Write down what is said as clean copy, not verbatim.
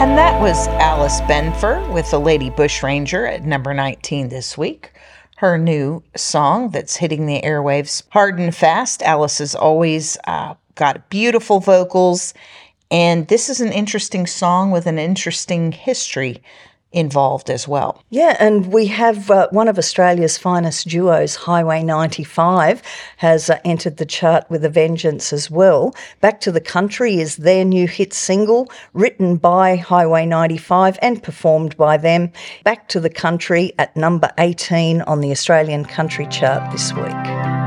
And that was Alice Benfer with the Lady Bushranger at number 19 this week. Her new song that's hitting the airwaves hard and fast. Alice has always got beautiful vocals, and this is an interesting song with an interesting history involved as well. Yeah, and we have one of Australia's finest duos, Highway 95, has entered the chart with a vengeance as well. Back to the Country is their new hit single, written by Highway 95 and performed by them. Back to the Country at number 18 on the Australian country chart this week.